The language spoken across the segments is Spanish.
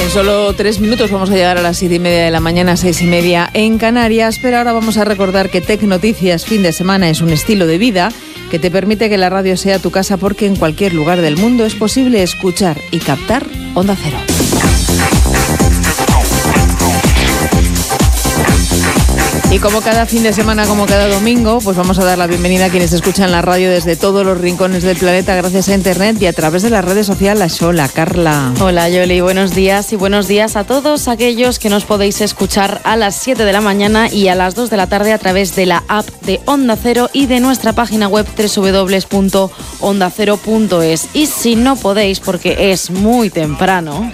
En solo 3 minutos vamos a llegar a las 7:30 de la mañana, 6:30 en Canarias, pero ahora vamos a recordar que Tec Noticias fin de semana es un estilo de vida que te permite que la radio sea tu casa, porque en cualquier lugar del mundo es posible escuchar y captar Onda Cero. Y como cada fin de semana, como cada domingo, pues vamos a dar la bienvenida a quienes escuchan la radio desde todos los rincones del planeta gracias a Internet y a través de las redes sociales. Hola, Carla. Hola, Yoli. Buenos días y buenos días a todos aquellos que nos podéis escuchar a las 7 de la mañana y a las 2 de la tarde a través de la app de Onda Cero y de nuestra página web www.ondacero.es. Y si no podéis, porque es muy temprano,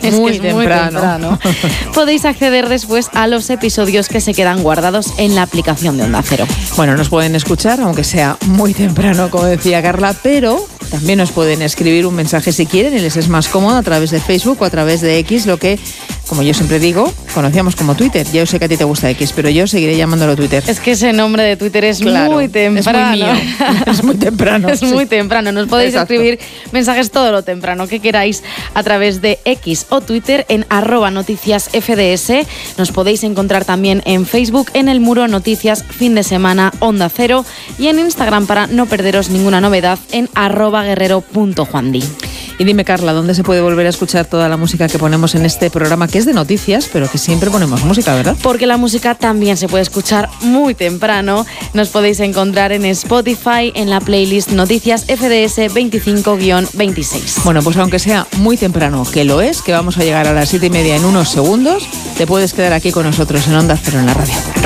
podéis acceder después a los episodios que se quedan guardados en la aplicación de Onda Cero. Bueno, nos pueden escuchar, aunque sea muy temprano, como decía Carla, pero también nos pueden escribir un mensaje si quieren y les es más cómodo a través de Facebook o a través de X, lo que, como yo siempre digo, conocíamos como Twitter. Yo sé que a ti te gusta X, pero yo seguiré llamándolo Twitter. Es que ese nombre de Twitter es muy temprano. Es muy mío. Es muy temprano. Es muy temprano. Nos podéis escribir mensajes todo lo temprano que queráis a través de X o Twitter en @noticiasfds. Nos podéis encontrar también en Facebook en el muro Noticias Fin de Semana Onda Cero y en Instagram para no perderos ninguna novedad en @guerrero.juandi. Y dime, Carla, ¿dónde se puede volver a escuchar toda la música que ponemos en este programa, que es de noticias, pero que siempre ponemos música, ¿verdad? Porque la música también se puede escuchar muy temprano. Nos podéis encontrar en Spotify, en la playlist Noticias FDS 25-26. Bueno, pues aunque sea muy temprano, que lo es, que vamos a llegar a las 7:30 en unos segundos, te puedes quedar aquí con nosotros en Onda Cero en la radio.